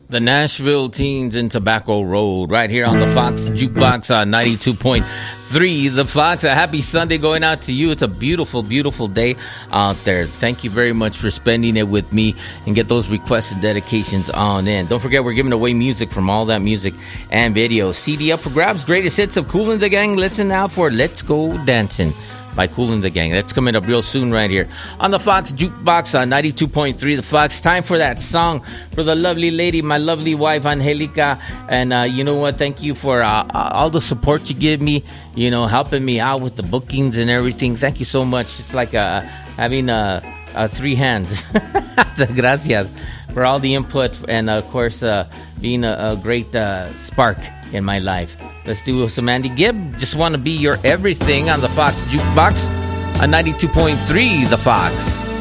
The Nashville Teens in Tobacco Road, right here on the Fox Jukebox on 92.3. The Fox, a happy Sunday going out to you. It's a beautiful, beautiful day out there. Thank you very much for spending it with me, and get those requests and dedications on in. Don't forget, we're giving away music from All That Music and Video. CD up for grabs, greatest hits of Kool and the Gang. Listen now for Let's Go Dancing by Kool and the Gang. That's coming up real soon right here on the Fox Jukebox on 92.3 The Fox. Time for that song for the lovely lady, my lovely wife, Angelica. And you know what? Thank you for all the support you give me, you know, helping me out with the bookings and everything. Thank you so much. It's like having three hands. Gracias for all the input and, of course, being a great spark in my life. Let's do some Andy Gibb. Just want to be your everything on the Fox Jukebox on 92.3 The Fox.